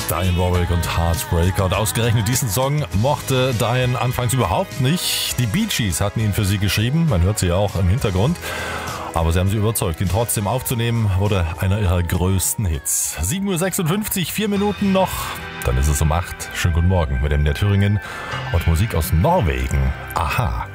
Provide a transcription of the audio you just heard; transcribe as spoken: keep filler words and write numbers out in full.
Diane Warwick und Heartbreaker. Und ausgerechnet diesen Song mochte Diane anfangs überhaupt nicht. Die Bee Gees hatten ihn für sie geschrieben. Man hört sie ja auch im Hintergrund. Aber sie haben sie überzeugt, ihn trotzdem aufzunehmen. Wurde einer ihrer größten Hits. sieben Uhr sechsundfünfzig, vier Minuten noch. Dann ist es um acht. Schönen guten Morgen mit dem M D R Thüringen und Musik aus Norwegen. Aha.